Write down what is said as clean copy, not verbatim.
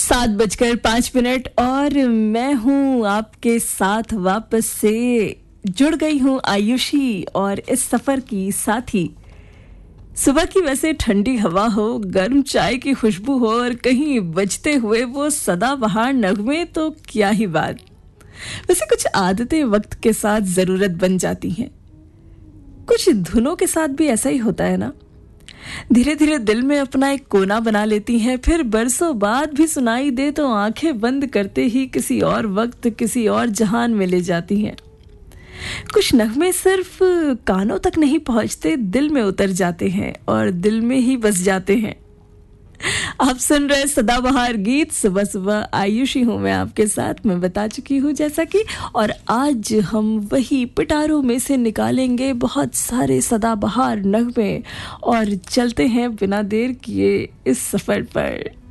7:05 और मैं हूँ आपके साथ वापस से जुड़ गई हूँ आयुषी और इस सफ़र की साथी। सुबह की वैसे ठंडी हवा हो, गर्म चाय की खुशबू हो और कहीं बजते हुए वो सदाबहार नगमे तो क्या ही बात। वैसे कुछ आदतें वक्त के साथ ज़रूरत बन जाती हैं। कुछ धुनों के साथ भी ऐसा ही होता है ना। धीरे धीरे दिल में अपना एक कोना बना लेती हैं, फिर बरसों बाद भी सुनाई दे तो आंखें बंद करते ही किसी और वक्त किसी और जहान में ले जाती हैं। कुछ नगमे सिर्फ कानों तक नहीं पहुंचते, दिल में उतर जाते हैं और दिल में ही बस जाते हैं। आप सुन रहे सदाबहार गीत। सुबह सुबह आयुषी हूँ मैं आपके साथ, मैं बता चुकी हूँ जैसा कि, और आज हम वही पिटारों में से निकालेंगे बहुत सारे सदाबहार नगमे और चलते हैं बिना देर किए इस सफ़र पर।